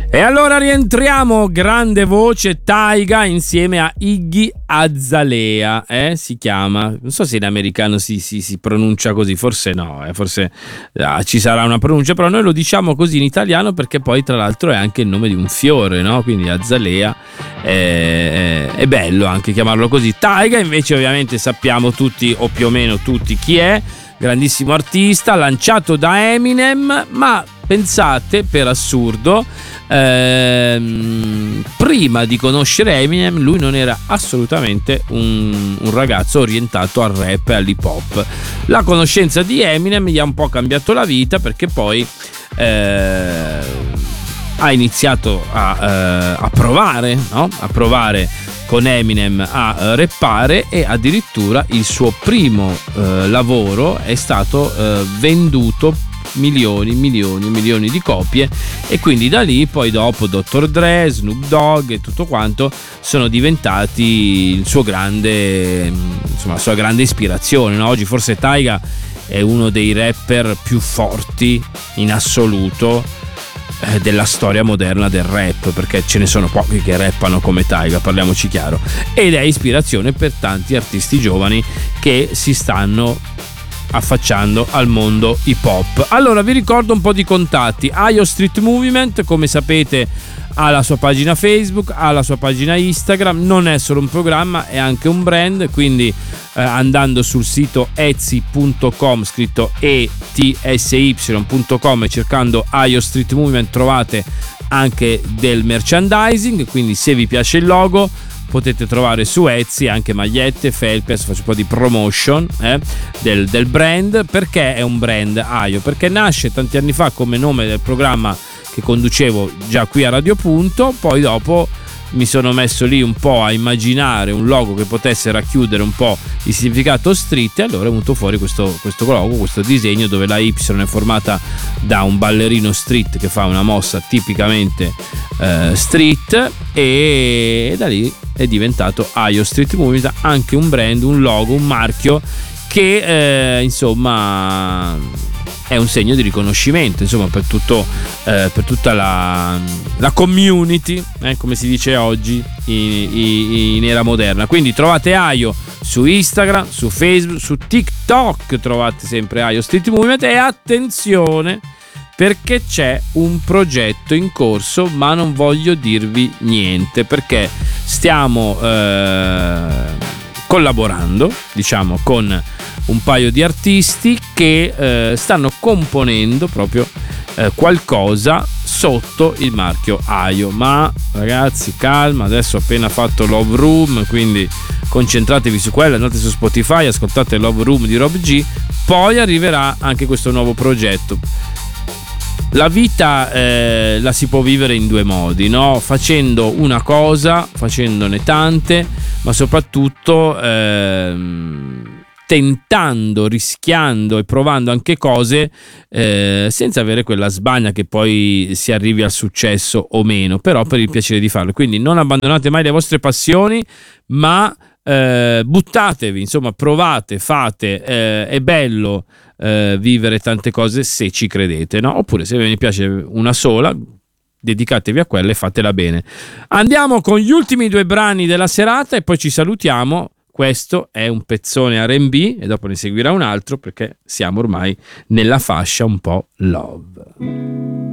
E allora rientriamo, grande voce, Taiga insieme a Iggy Azalea, si chiama, non so se in americano si pronuncia così, forse no, forse ci sarà una pronuncia, però noi lo diciamo così in italiano perché poi tra l'altro è anche il nome di un fiore, no? Quindi Azalea è bello anche chiamarlo così. Taiga invece ovviamente sappiamo tutti o più o meno tutti chi è, grandissimo artista lanciato da Eminem, ma pensate, per assurdo, prima di conoscere Eminem lui non era assolutamente un ragazzo orientato al rap e all'hip hop. La conoscenza di Eminem gli ha un po' cambiato la vita, perché poi ha iniziato a provare, no? A provare con Eminem a rappare, e addirittura il suo primo lavoro è stato venduto milioni di copie, e quindi da lì poi dopo Dr. Dre, Snoop Dogg e tutto quanto sono diventati il suo grande, insomma, la sua grande ispirazione, no? Oggi forse Taiga è uno dei rapper più forti in assoluto della storia moderna del rap, perché ce ne sono pochi che rappano come Taiga, parliamoci chiaro, ed è ispirazione per tanti artisti giovani che si stanno affacciando al mondo hip hop. Allora vi ricordo un po' di contatti. Ayo Street Movement, come sapete, ha la sua pagina Facebook, ha la sua pagina Instagram, non è solo un programma, è anche un brand, quindi andando sul sito etsy.com, scritto etsy.com, e cercando Ayo Street Movement trovate anche del merchandising, quindi se vi piace il logo potete trovare su Etsy anche magliette, felpe. Faccio un po' di promotion del brand. Perché è un brand Ayo? Perché nasce tanti anni fa come nome del programma che conducevo già qui a Radio Punto, poi dopo mi sono messo lì un po' a immaginare un logo che potesse racchiudere un po' il significato street, e allora è venuto fuori questo logo, questo disegno dove la Y è formata da un ballerino street che fa una mossa tipicamente street, e da lì è diventato Ayo Street Movement, anche un brand, un logo, un marchio che insomma è un segno di riconoscimento, insomma, per tutta la community, come si dice oggi in era moderna. Quindi trovate Ayo su Instagram, su Facebook, su TikTok trovate sempre Ayo Street Movement, e attenzione perché c'è un progetto in corso, ma non voglio dirvi niente perché stiamo collaborando, diciamo, con un paio di artisti che stanno componendo proprio qualcosa sotto il marchio Ayo. Ma ragazzi, calma, adesso ho appena fatto Love Room, quindi concentratevi su quello, andate su Spotify, ascoltate Love Room di Rob G, poi arriverà anche questo nuovo progetto. La vita la si può vivere in due modi, no? Facendo una cosa, facendone tante, ma soprattutto tentando, rischiando e provando anche cose senza avere quella sbaglia che poi si arrivi al successo o meno, però per il piacere di farlo. Quindi non abbandonate mai le vostre passioni, ma buttatevi, insomma, provate, fate, è bello vivere tante cose se ci credete, no? Oppure se ve ne piace una sola, dedicatevi a quella e fatela bene. Andiamo con gli ultimi due brani della serata e poi ci salutiamo. Questo è un pezzone R&B e dopo ne seguirà un altro, perché siamo ormai nella fascia un po' love.